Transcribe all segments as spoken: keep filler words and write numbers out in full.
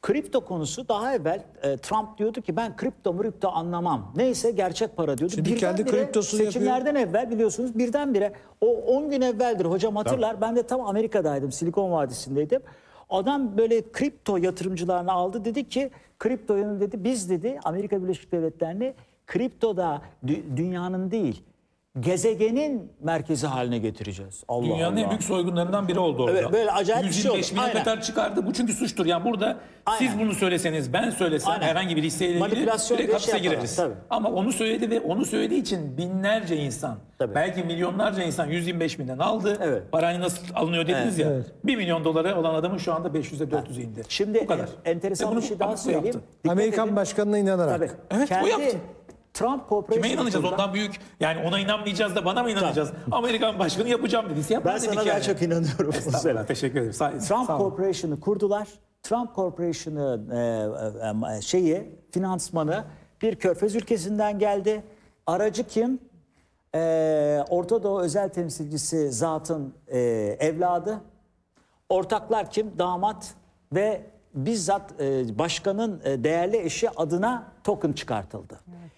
Kripto konusu daha evvel e, Trump diyordu ki ben kripto mripto anlamam. Neyse gerçek para diyordu. Şimdi kendi kriptosunu seçimlerden yapıyor. evvel biliyorsunuz birdenbire o on gün evveldir hocam hatırlar. Tamam. Ben de tam Amerika'daydım. Silikon Vadisi'ndeydim. Adam böyle kripto yatırımcılarını aldı, dedi ki kriptoyu dedi biz dedi Amerika Birleşik Devletleri'ni kriptoda dü- dünyanın değil gezegenin merkezi haline getireceğiz. Allah Dünyanın Allah. en büyük soygunlarından biri oldu orada. Evet, böyle acayip bir şey oldu. yüz yirmi beş bine kadar çıkardı. Bu çünkü suçtur. Yani burada Aynen. siz bunu söyleseniz, ben söylesem Aynen. herhangi bir hisseyle ilgili Manipülasyon direkt bir hapse şey yaparlar, gireriz. tabii. Ama onu söyledi ve onu söylediği için binlerce insan, Tabii. belki milyonlarca insan yüz yirmi beş binden aldı. Evet. Parayı nasıl alınıyor dediniz Evet, ya. evet. bir milyon dolara olan adamın şu anda beş yüze dört yüze indi. Şimdi Bu kadar. en- enteresan Ve bunu bir şey daha yaptı. söyleyeyim. Dikkat Amerikan edin. başkanına inanarak. Tabii. Evet, o Kendi yaptı. Trump Corporation. Kime inanacağız? kurdu. Ondan büyük. Yani ona inanmayacağız da bana mı inanacağız? Amerikan başkanı yapacağım dediyse yapar Ben dedik sana yani. daha çok inanıyorum. Estağfurullah, teşekkür ederim. Sağ, Trump sağ olun. Corporation'ı kurdular. Trump Corporation'ı e, e, şeyi finansmanı bir körfez ülkesinden geldi. Aracı kim? E, Orta Doğu özel temsilcisi zatın e, evladı. Ortaklar kim? Damat ve bizzat e, başkanın e, değerli eşi adına token çıkartıldı.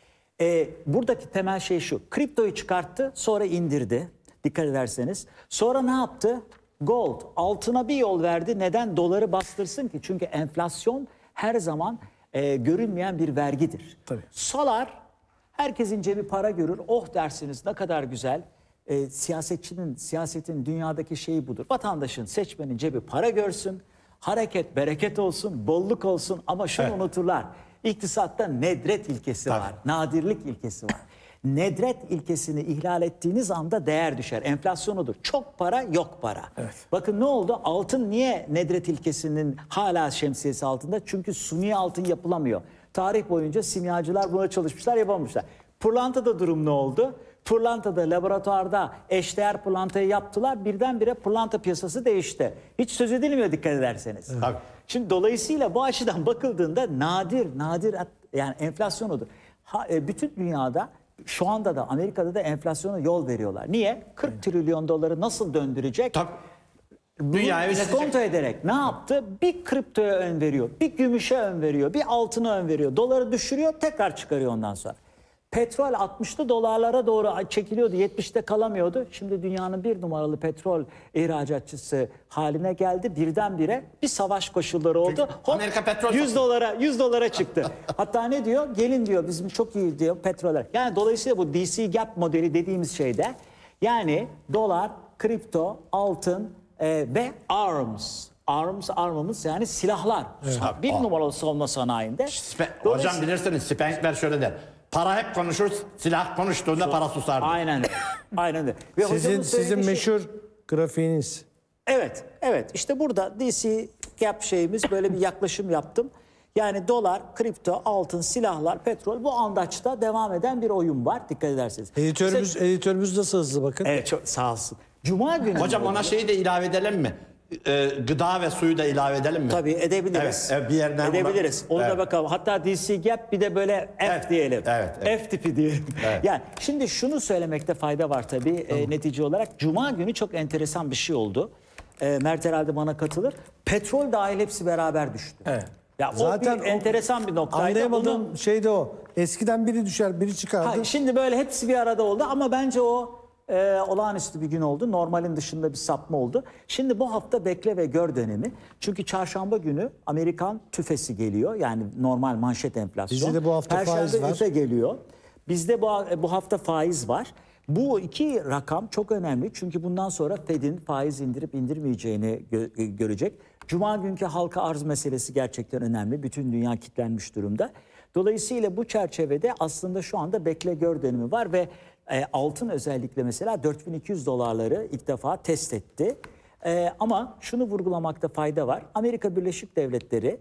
E, buradaki temel şey şu. Kriptoyu çıkarttı, sonra indirdi. Dikkat ederseniz. Sonra ne yaptı? Gold, altına bir yol verdi. Neden? Doları bastırsın ki. Çünkü enflasyon her zaman e, görünmeyen bir vergidir. Tabii. Salar, herkesin cebi para görür. Oh dersiniz, ne kadar güzel. E, siyasetçinin, siyasetin dünyadaki şeyi budur. Vatandaşın, seçmenin cebi para görsün. Hareket, bereket olsun, bolluk olsun. Ama şunu Evet. unuturlar. İktisatta nedret ilkesi Tabii. var. Nadirlik ilkesi var. Nedret ilkesini ihlal ettiğiniz anda değer düşer. Enflasyonudur. Çok para, yok para. Evet. Bakın ne oldu? Altın niye nedret ilkesinin hala şemsiyesi altında? Çünkü suni altın yapılamıyor. Tarih boyunca simyacılar buna çalışmışlar, yapamamışlar. Pırlantada durum ne oldu? Pırlantada laboratuvarda eşdeğer pırlantayı yaptılar. Birdenbire pırlanta piyasası değişti. Hiç söz edilmiyor dikkat ederseniz. Tabii. Şimdi dolayısıyla bu açıdan bakıldığında nadir, nadir yani enflasyon odur. Ha, e, bütün dünyada şu anda da Amerika'da da enflasyona yol veriyorlar. Niye? kırk trilyon doları nasıl döndürecek? Tabii. Bunu Dünyayı iskonto yönetecek. ederek ne yaptı? Bir kriptoya ön veriyor, bir gümüşe ön veriyor, bir altına ön veriyor. Doları düşürüyor, tekrar çıkarıyor ondan sonra. Petrol altmışlı dolarlara doğru çekiliyordu, yetmişte kalamıyordu. Şimdi dünyanın bir numaralı petrol ihracatçısı haline geldi. Birdenbire bir savaş koşulları oldu. Hop, Amerika petrol yüz dolara yüz dolara çıktı. Hatta ne diyor? Gelin diyor, bizim çok iyi diyor petroller. Yani dolayısıyla bu D C Gap modeli dediğimiz şeyde yani dolar, kripto, altın e, ve arms. Arms, armamız yani silahlar. Tabii. Bir Aa. numaralı savunma sanayinde. Spe- Dolayısıyla- Hocam bilirsiniz Spenkler şöyle der. Para hep konuşur, silah konuştuğunda para susar. Aynen öyle. Aynen öyle. Ve Sizin hocamın sizin söylediği şey- meşhur grafiğiniz. Evet, evet. İşte burada D C Gap şeyimiz böyle bir yaklaşım yaptım. Yani dolar, kripto, altın, silahlar, petrol bu andaçta devam eden bir oyun var. Dikkat ederseniz. Editörümüz editörümüz nasıl hızlı bakın. Evet, çok sağ olsun. Cuma günü. Hocam ona şeyi de ilave edelim mi? Ee, gıda ve suyu da ilave edelim mi? Tabii edebiliriz. Evet, evet, bir yerden edebiliriz. ona- Onu da Evet. bakalım. Hatta D C Gap bir de böyle F Evet, diyelim. evet, evet. F tipi diyelim. Evet. Yani şimdi şunu söylemekte fayda var tabii e, netice olarak. Cuma günü çok enteresan bir şey oldu. E, Mert herhalde bana katılır. Petrol dahil hepsi beraber düştü. Evet. Ya o Zaten bir o- enteresan bir noktaydı. Anlayamadığım Onu- şey de o. Eskiden biri düşer, biri çıkardı. Ha, şimdi böyle hepsi bir arada oldu ama bence o e, olağanüstü bir gün oldu. Normalin dışında bir sapma oldu. Şimdi bu hafta bekle ve gör dönemi. Çünkü çarşamba günü Amerikan tüfesi geliyor. Yani normal manşet enflasyon. Bizde de bu hafta Perşembe faiz var. üfe geliyor. Bizde bu, bu hafta faiz var. Bu iki rakam çok önemli. Çünkü bundan sonra Fed'in faiz indirip indirmeyeceğini gö- görecek. Cuma günkü halka arz meselesi gerçekten önemli. Bütün dünya kilitlenmiş durumda. Dolayısıyla bu çerçevede aslında şu anda bekle gör dönemi var ve e, altın özellikle mesela dört bin iki yüz dolarları ilk defa test etti. E, ama şunu vurgulamakta fayda var. Amerika Birleşik Devletleri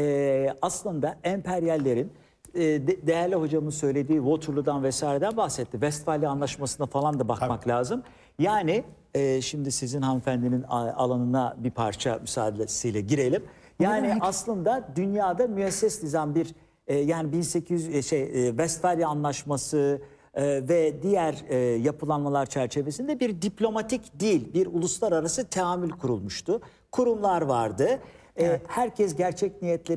e, aslında emperyallerin e, de, değerli hocamın söylediği Waterloo'dan vesaireden bahsetti. Westfalia Anlaşması'na falan da bakmak Tabii. lazım. Yani e, şimdi sizin hanımefendinin a- alanına bir parça müsaadesiyle girelim. Yani aslında dünyada müesses nizam bir e, yani bin sekiz yüz e, şey e, Westfalia Anlaşması e, ve diğer e, yapılanmalar çerçevesinde bir diplomatik değil, bir uluslararası teamül kurulmuştu. Kurumlar vardı. E, herkes gerçek niyetleri